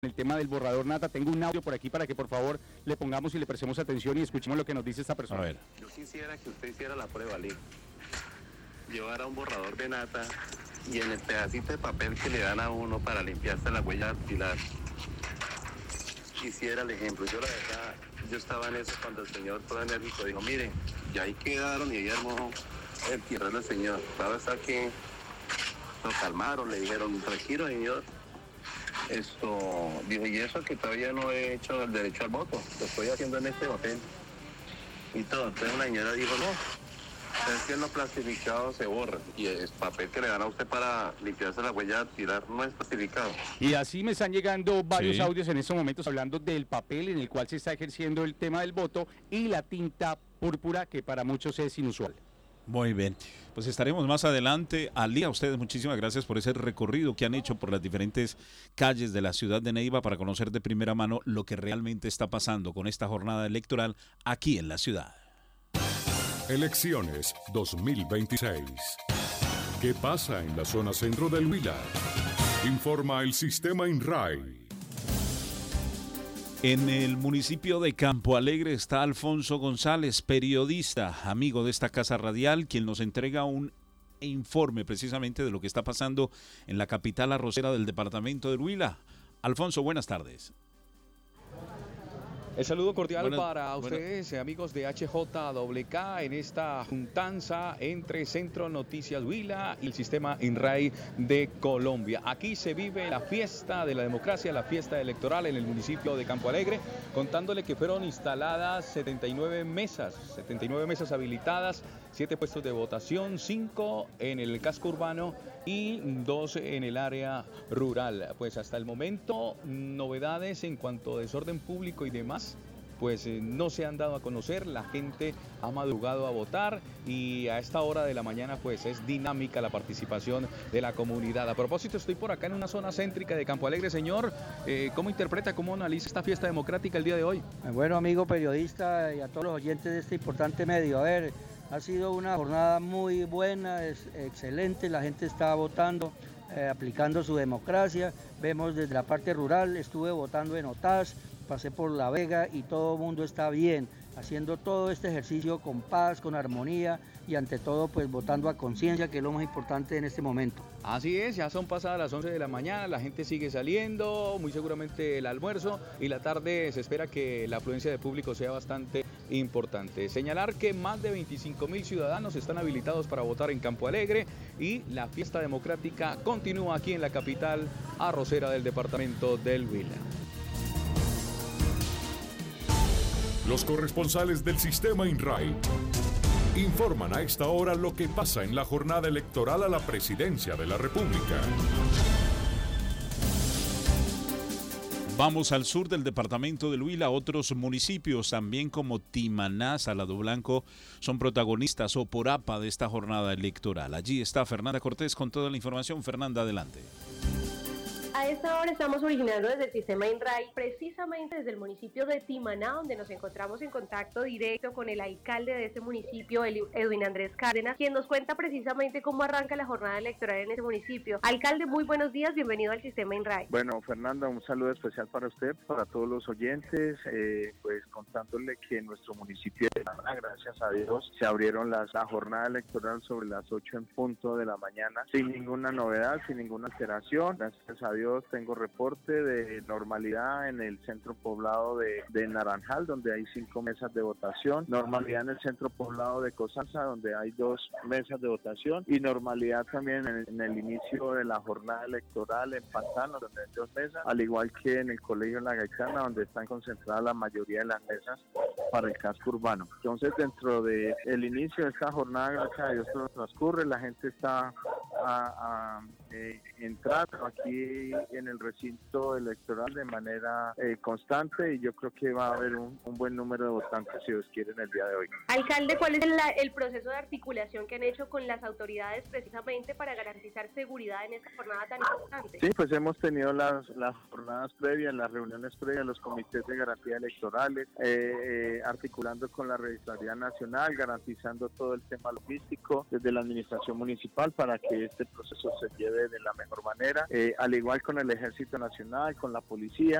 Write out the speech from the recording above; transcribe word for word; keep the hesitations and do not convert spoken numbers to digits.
el tema del borrador, Nata. Tengo un audio por aquí para que por favor le pongamos y le prestemos atención y escuchemos lo que nos dice esta persona. A ver. Yo quisiera que usted hiciera la prueba, Lee. Llevara un borrador de nata y en el pedacito de papel que le dan a uno para limpiarse la huella dactilar, hiciera el ejemplo. Yo la verdad, yo estaba en eso cuando el señor todo enérgico dijo, miren, ya ahí quedaron y ahí armó el tierra del señor. Ahora está que lo calmaron, le dijeron, tranquilo señor. Esto, dijo, y eso que todavía no he hecho el derecho al voto, lo estoy haciendo en este papel. Y todo, entonces una señora dijo, no, es que en los plastificados se borra. Y el papel que le dan a usted para limpiarse la huella dactilar no es plastificado. Y así me están llegando varios Sí. audios en estos momentos hablando del papel en el cual se está ejerciendo el tema del voto y la tinta púrpura, que para muchos es inusual. Muy bien, pues estaremos más adelante. Al día, a ustedes muchísimas gracias por ese recorrido que han hecho por las diferentes calles de la ciudad de Neiva para conocer de primera mano lo que realmente está pasando con esta jornada electoral aquí en la ciudad. Elecciones dos mil veintiséis. ¿Qué pasa en la zona centro del Huila? Informa el sistema INRAI. En el municipio de Campo Alegre está Alfonso González, periodista, amigo de esta casa radial, quien nos entrega un informe precisamente de lo que está pasando en la capital arrocera del departamento del Huila. Alfonso, buenas tardes. El saludo cordial Buenas, para buenas. ustedes, amigos de H J W K, en esta juntanza entre Centro Noticias Huila y el sistema INRAI de Colombia. Aquí se vive la fiesta de la democracia, la fiesta electoral en el municipio de Campo Alegre, contándole que fueron instaladas setenta y nueve mesas, setenta y nueve mesas habilitadas, siete puestos de votación, cinco en el casco urbano y dos en el área rural. Pues hasta el momento, novedades en cuanto a desorden público y demás, pues eh, no se han dado a conocer. La gente ha madrugado a votar y a esta hora de la mañana pues es dinámica la participación de la comunidad. A propósito, estoy por acá en una zona céntrica de Campo Alegre. Señor, eh, ¿cómo interpreta, cómo analiza esta fiesta democrática el día de hoy? Bueno, amigo periodista y a todos los oyentes de este importante medio, a ver, ha sido una jornada muy buena, es excelente, la gente está votando, eh, aplicando su democracia. Vemos desde la parte rural, estuve votando en Otaz, pasé por La Vega y todo el mundo está bien, haciendo todo este ejercicio con paz, con armonía y ante todo pues votando a conciencia, que es lo más importante en este momento. Así es, ya son pasadas las once de la mañana, la gente sigue saliendo, muy seguramente el almuerzo, y la tarde se espera que la afluencia de público sea bastante importante. Señalar que más de veinticinco mil ciudadanos están habilitados para votar en Campo Alegre y la fiesta democrática continúa aquí en la capital arrocera del departamento del Huila. Los corresponsales del sistema INRAI informan a esta hora lo que pasa en la jornada electoral a la presidencia de la República. Vamos al sur del departamento del Huila. Otros municipios, también como Timaná, Salado Blanco, son protagonistas o por APA de esta jornada electoral. Allí está Fernanda Cortés con toda la información. Fernanda, adelante. A esta hora estamos originando desde el sistema INRAI, precisamente desde el municipio de Timaná, donde nos encontramos en contacto directo con el alcalde de este municipio, Edwin Andrés Cárdenas, quien nos cuenta precisamente cómo arranca la jornada electoral en ese municipio. Alcalde, muy buenos días, bienvenido al sistema INRAI. Bueno, Fernanda, un saludo especial para usted, para todos los oyentes, eh, pues contándole que en nuestro municipio de Timaná, gracias a Dios, se abrieron las, la jornada electoral sobre las ocho en punto de la mañana, sin ninguna novedad, sin ninguna alteración. Gracias a Dios tengo reporte de normalidad en el centro poblado de, de Naranjal, donde hay cinco mesas de votación, normalidad en el centro poblado de Cosanza, donde hay dos mesas de votación, y normalidad también en, en el inicio de la jornada electoral en Pantano, donde hay dos mesas, al igual que en el colegio La Gaitana, donde están concentradas la mayoría de las mesas para el casco urbano. Entonces, dentro del de inicio de esta jornada, gracias a Dios todo transcurre, la gente está a, a eh, entrando aquí en el recinto electoral de manera eh, constante, y yo creo que va a haber un, un buen número de votantes, si Dios quiere, en el día de hoy. Alcalde, ¿cuál es el, el proceso de articulación que han hecho con las autoridades precisamente para garantizar seguridad en esta jornada tan importante? Sí, pues hemos tenido las, las jornadas previas, las reuniones previas, los comités de garantía electorales, eh, eh, articulando con la Registraduría Nacional, garantizando todo el tema logístico desde la administración municipal para que este proceso se lleve de la mejor manera, eh, al igual con el Ejército Nacional, con la policía.